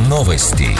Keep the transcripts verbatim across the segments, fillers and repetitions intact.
Новости.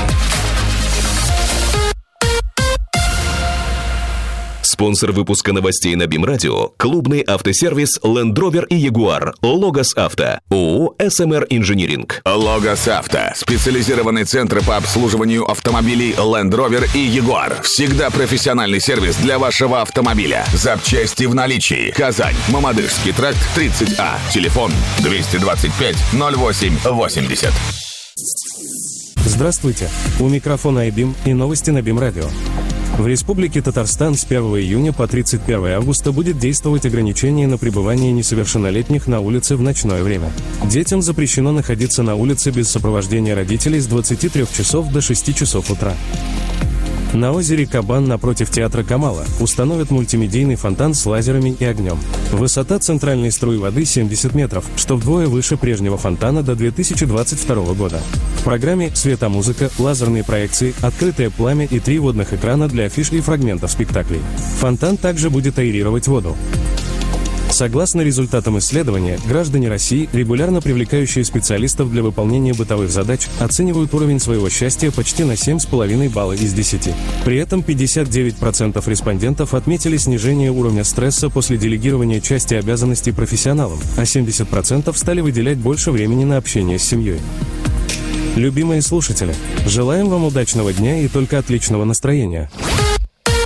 Спонсор выпуска новостей на БИМ-радио – клубный автосервис Land Rover и Jaguar. Логос Авто. ООО эс эм эр Инжиниринг. Логос Авто. Специализированный центр по обслуживанию автомобилей Land Rover и Jaguar. Всегда профессиональный сервис для вашего автомобиля. Запчасти в наличии. Казань. Мамадышский тракт тридцать А. Телефон двести двадцать пять ноль восемь восемьдесят. Здравствуйте. У микрофона iBIM и новости на БИМ-радио. В Республике Татарстан с первого июня по тридцать первое августа будет действовать ограничение на пребывание несовершеннолетних на улице в ночное время. Детям запрещено находиться на улице без сопровождения родителей с двадцати трёх часов до шести часов утра. На озере Кабан напротив театра Камала установят мультимедийный фонтан с лазерами и огнем. Высота центральной струи воды семьдесят метров, что вдвое выше прежнего фонтана до две тысячи двадцать второго года. В программе светомузыка, лазерные проекции, открытое пламя и три водных экрана для афиш и фрагментов спектаклей. Фонтан также будет аэрировать воду. Согласно результатам исследования, граждане России, регулярно привлекающие специалистов для выполнения бытовых задач, оценивают уровень своего счастья почти на семь целых пять десятых балла из десяти. При этом пятьдесят девять процентов респондентов отметили снижение уровня стресса после делегирования части обязанностей профессионалам, а семьдесят процентов стали выделять больше времени на общение с семьей. Любимые слушатели, желаем вам удачного дня и только отличного настроения.